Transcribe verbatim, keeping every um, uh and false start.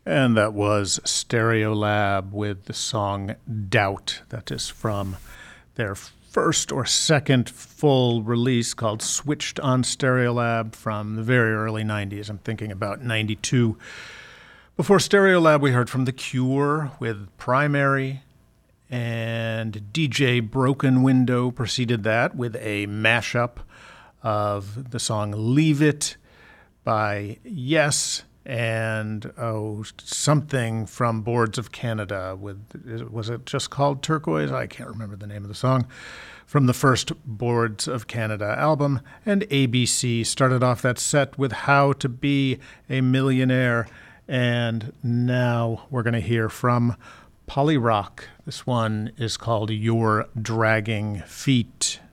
And that was Stereolab with the song Doubt. That is from their first or second full release called Switched on Stereolab from the very early nineties. I'm thinking about ninety-two. Before Stereolab, we heard from The Cure with Primary, and D J Broken Window preceded that with a mashup of the song Leave It by Yes, and oh, something from Boards of Canada with, was it just called Turquoise? I can't remember the name of the song. From the first Boards of Canada album. And A B C started off that set with How to Be a Millionaire. And now we're going to hear from Polyrock. This one is called Your Dragging Feet.